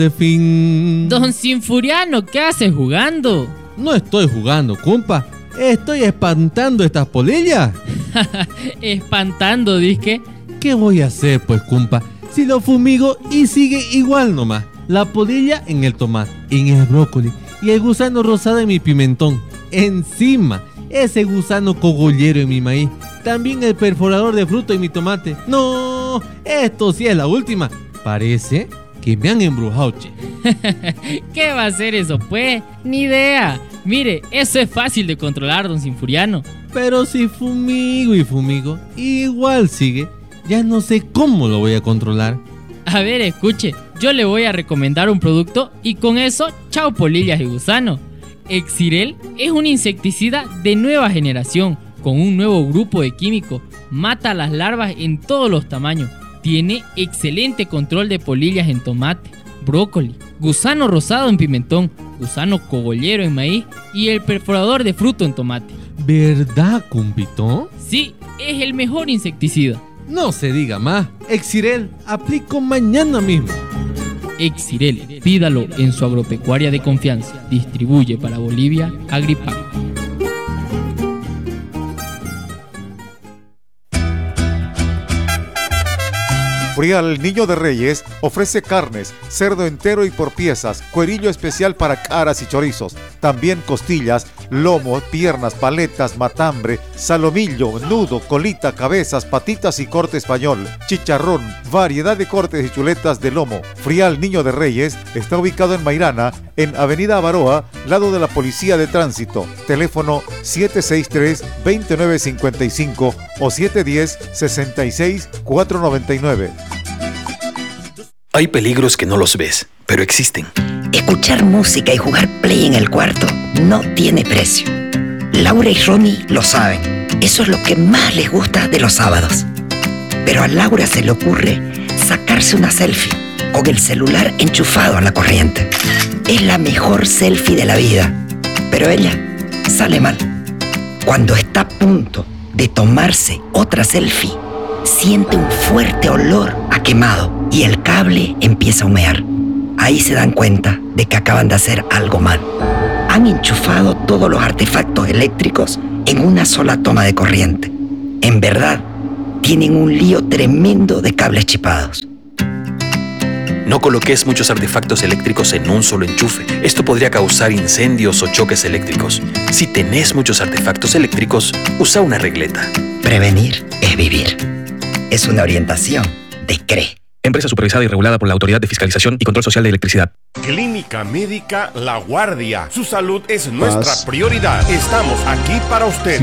De fin. Don Sinfuriano, ¿qué haces jugando? No estoy jugando, compa. Estoy espantando estas polillas. Espantando, disque. ¿Qué voy a hacer, pues, compa? Si lo fumigo y sigue igual nomás. La polilla en el tomate, en el brócoli y el gusano rosado en mi pimentón. Encima, ese gusano cogollero en mi maíz. También el perforador de fruto en mi tomate. No, esto sí es la última. Parece que me han embrujado, che. ¿Qué va a hacer eso, pues? Ni idea. Mire, eso es fácil de controlar, don Sinfuriano. Pero si fumigo y fumigo, igual sigue. Ya no sé cómo lo voy a controlar. A ver, escuche, yo le voy a recomendar un producto y con eso, chao polillas y gusano. Exirel es un insecticida de nueva generación, con un nuevo grupo de químicos. Mata a las larvas en todos los tamaños. Tiene excelente control de polillas en tomate, brócoli, gusano rosado en pimentón, gusano cogollero en maíz y el perforador de fruto en tomate. ¿Verdad, compito? Sí, es el mejor insecticida. No se diga más. Exirel, aplico mañana mismo. Exirel, pídalo en su agropecuaria de confianza. Distribuye para Bolivia Agripac. Frial Niño de Reyes ofrece carnes, cerdo entero y por piezas, cuerillo especial para caras y chorizos, también costillas, lomo, piernas, paletas, matambre, salomillo, nudo, colita, cabezas, patitas y corte español, chicharrón, variedad de cortes y chuletas de lomo. Frial Niño de Reyes está ubicado en Mairana, en Avenida Avaroa, lado de la Policía de Tránsito. Teléfono 763-2955 o 710-66499. Hay peligros que no los ves, pero existen. Escuchar música y jugar play en el cuarto no tiene precio. Laura y Ronnie lo saben. Eso es lo que más les gusta de los sábados. Pero a Laura se le ocurre sacarse una selfie con el celular enchufado a la corriente. Es la mejor selfie de la vida, pero ella sale mal. Cuando está a punto de tomarse otra selfie, siente un fuerte olor a quemado y el cable empieza a humear. Ahí se dan cuenta de que acaban de hacer algo mal. Han enchufado todos los artefactos eléctricos en una sola toma de corriente. En verdad, tienen un lío tremendo de cables chipados. No coloques muchos artefactos eléctricos en un solo enchufe. Esto podría causar incendios o choques eléctricos. Si tenés muchos artefactos eléctricos, usa una regleta. Prevenir es vivir. Es una orientación de CRE. Empresa supervisada y regulada por la Autoridad de Fiscalización y Control Social de Electricidad. Clínica Médica La Guardia. Su salud es nuestra prioridad. Estamos aquí para usted.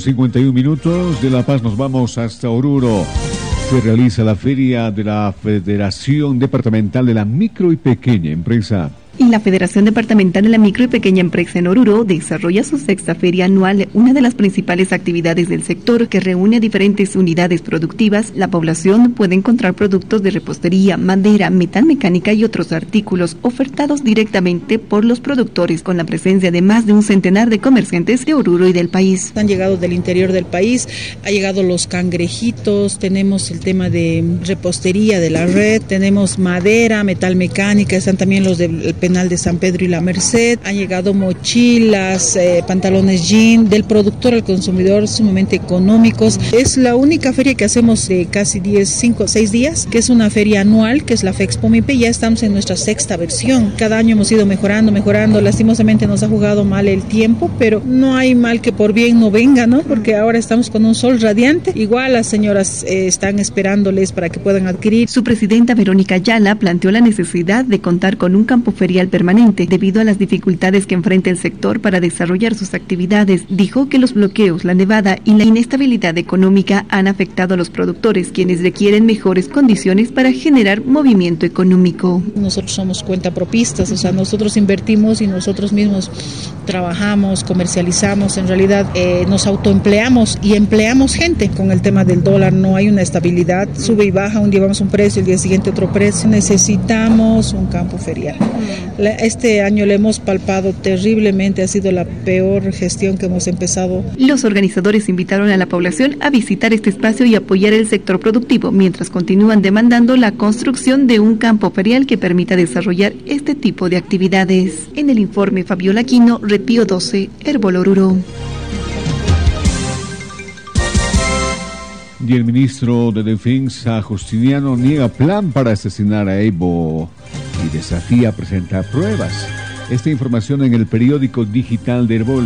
7:51 de La Paz nos vamos hasta Oruro. Se realiza la feria de la Federación Departamental de la Micro y Pequeña Empresa. Y la Federación Departamental de la Micro y Pequeña Empresa en Oruro desarrolla su sexta feria anual, una de las principales actividades del sector que reúne a diferentes unidades productivas. La población puede encontrar productos de repostería, madera, metal mecánica y otros artículos ofertados directamente por los productores, con la presencia de más de un centenar de comerciantes de Oruro y del país. Han llegado del interior del país, ha llegado los cangrejitos, tenemos el tema de repostería de la red, tenemos madera, metal mecánica, están también los del Penal de San Pedro y la Merced, han llegado mochilas, pantalones jean, del productor al consumidor, sumamente económicos. Es la única feria que hacemos de casi 6 días, que es una feria anual, que es la Fexpo MIPE. Ya estamos en nuestra sexta versión. Cada año hemos ido mejorando. Lastimosamente nos ha jugado mal el tiempo, pero no hay mal que por bien no venga, ¿no? Porque ahora estamos con un sol radiante. Igual las señoras están esperándoles para que puedan adquirir. Su presidenta Verónica Ayala planteó la necesidad de contar con un campo ferial permanente debido a las dificultades que enfrenta el sector para desarrollar sus actividades. Dijo que los bloqueos, la nevada y la inestabilidad económica han afectado a los productores, quienes requieren mejores condiciones para generar movimiento económico. Nosotros somos cuentapropistas, o sea, nosotros invertimos y nosotros mismos trabajamos, comercializamos, en realidad nos autoempleamos y empleamos gente. Con el tema del dólar no hay una estabilidad, sube y baja, un día vamos un precio, el día siguiente otro precio. Necesitamos un campo ferial. Este año le hemos palpado terriblemente, ha sido la peor gestión que hemos empezado. Los organizadores invitaron a la población a visitar este espacio y apoyar el sector productivo, mientras continúan demandando la construcción de un campo ferial que permita desarrollar este tipo de actividades. En el informe, Fabiola Aquino, Repío 12, Herbol Oruro. Y el ministro de Defensa, Justiniano, niega plan para asesinar a Evo y desafía a presentar pruebas. Esta información en el periódico digital de Herbol.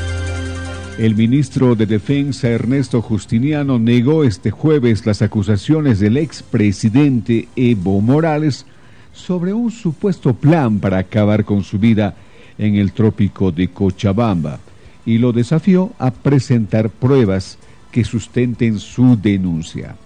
El ministro de Defensa, Ernesto Justiniano, negó este jueves las acusaciones del expresidente Evo Morales sobre un supuesto plan para acabar con su vida en el trópico de Cochabamba y lo desafió a presentar pruebas que sustenten su denuncia.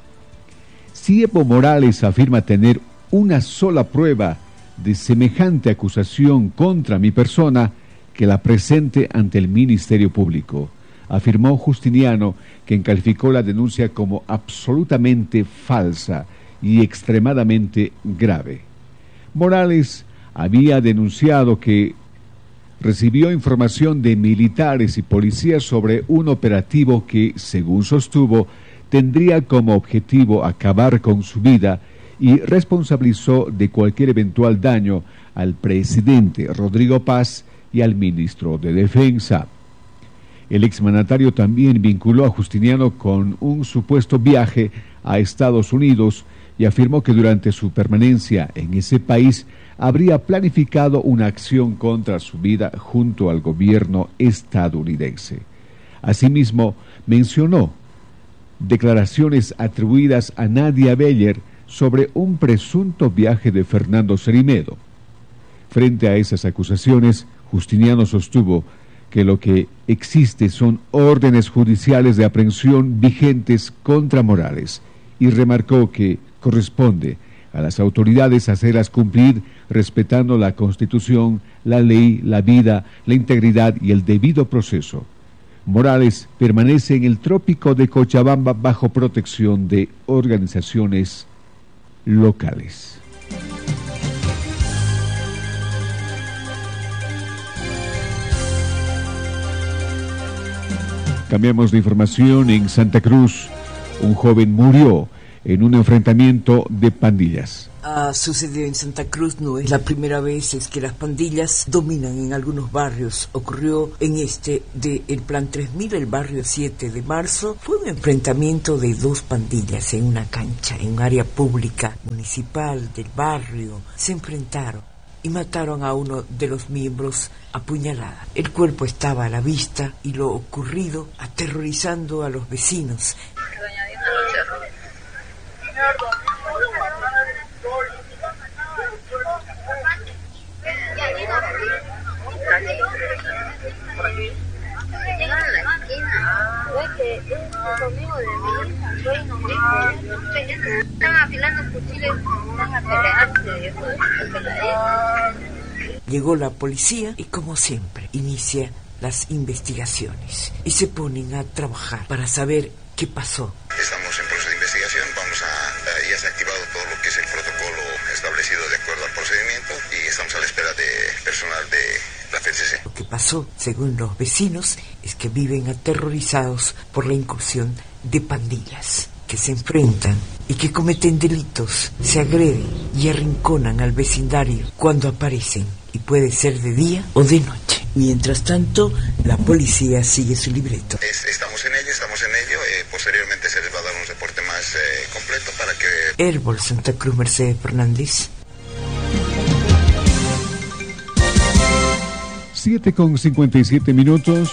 Si Evo Morales afirma tener una sola prueba de semejante acusación contra mi persona, que la presente ante el Ministerio Público, afirmó Justiniano, quien calificó la denuncia como absolutamente falsa y extremadamente grave. Morales había denunciado que recibió información de militares y policías sobre un operativo que, según sostuvo, tendría como objetivo acabar con su vida y responsabilizó de cualquier eventual daño al presidente Rodrigo Paz y al ministro de Defensa. El exmandatario también vinculó a Justiniano con un supuesto viaje a Estados Unidos y afirmó que durante su permanencia en ese país habría planificado una acción contra su vida junto al gobierno estadounidense. Asimismo, mencionó declaraciones atribuidas a Nadia Beller sobre un presunto viaje de Fernando Cerimedo. Frente a esas acusaciones, Justiniano sostuvo que lo que existe son órdenes judiciales de aprehensión vigentes contra Morales y remarcó que corresponde a las autoridades hacerlas cumplir respetando la Constitución, la ley, la vida, la integridad y el debido proceso. Morales permanece en el trópico de Cochabamba bajo protección de organizaciones locales. Cambiamos de información. En Santa Cruz, un joven murió en un enfrentamiento de pandillas. Sucedió en Santa Cruz, no es la primera vez es que las pandillas dominan en algunos barrios. Ocurrió en el Plan 3000, el barrio 7 de marzo. Fue un enfrentamiento de dos pandillas en una cancha, en un área pública municipal del barrio. Se enfrentaron y mataron a uno de los miembros a puñalada. El cuerpo estaba a la vista y lo ocurrido aterrorizando a los vecinos. Llegó la policía y, como siempre, inicia las investigaciones y se ponen a trabajar para saber qué pasó. Estamos en proceso de investigación, ya se ha activado todo lo que es el protocolo establecido de acuerdo al procedimiento y estamos a la espera de personal de la FCC. Lo que pasó, según los vecinos, es que viven aterrorizados por la incursión de pandillas que se enfrentan y que cometen delitos, se agreden y arrinconan al vecindario cuando aparecen, y puede ser de día o de noche. Mientras tanto, la policía sigue su libreto. Estamos en ello. Posteriormente se les va a dar un reporte más completo para que... Herbol, Santa Cruz, Mercedes Fernández. 7:57.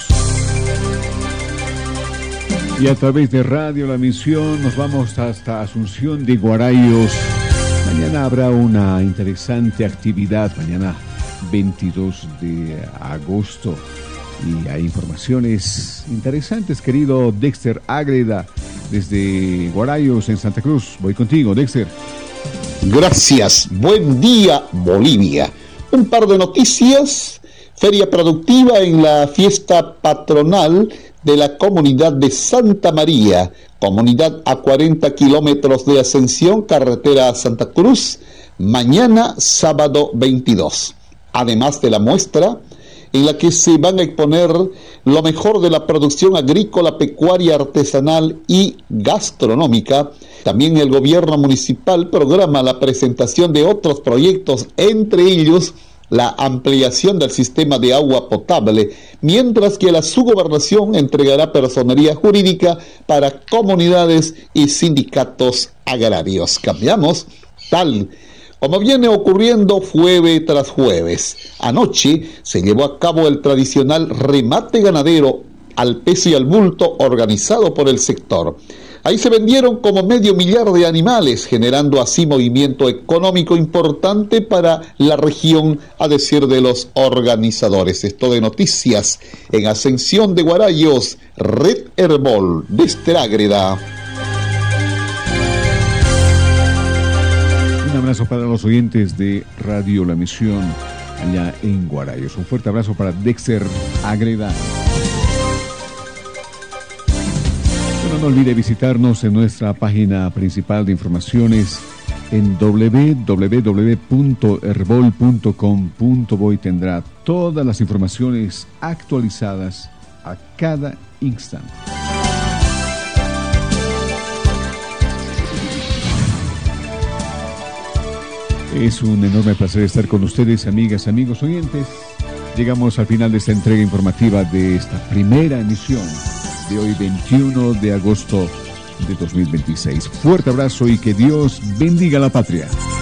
Y a través de Radio La Misión nos vamos hasta Asunción de Guarayos. Mañana habrá una interesante actividad, mañana 22 de agosto. Y hay informaciones interesantes, querido Dexter Ágreda, desde Guarayos en Santa Cruz. Voy contigo, Dexter. Gracias. Buen día, Bolivia. Un par de noticias. Feria productiva en la fiesta patronal de la comunidad de Santa María, comunidad a 40 kilómetros de Ascensión, carretera a Santa Cruz, mañana sábado 22. además de la muestra en la que se van a exponer lo mejor de la producción agrícola, pecuaria, artesanal y gastronómica. También el gobierno municipal programa la presentación de otros proyectos, entre ellos la ampliación del sistema de agua potable, mientras que la subgobernación entregará personería jurídica para comunidades y sindicatos agrarios. Cambiamos, tal como viene ocurriendo jueves tras jueves. Anoche se llevó a cabo el tradicional remate ganadero al peso y al bulto organizado por el sector. Ahí se vendieron como 500,000 de animales, generando así movimiento económico importante para la región, a decir de los organizadores. Esto de noticias en Ascensión de Guarayos, Red Herbol, desde Ágreda. Un abrazo para los oyentes de Radio La Misión allá en Guarayos. Un fuerte abrazo para Dexter Ágreda. Bueno, no olvide visitarnos en nuestra página principal de informaciones en www.herbol.com.bo y tendrá todas las informaciones actualizadas a cada instante. Es un enorme placer estar con ustedes, amigas, amigos oyentes. Llegamos al final de esta entrega informativa de esta primera emisión de hoy, 21 de agosto de 2026. Fuerte abrazo y que Dios bendiga a la patria.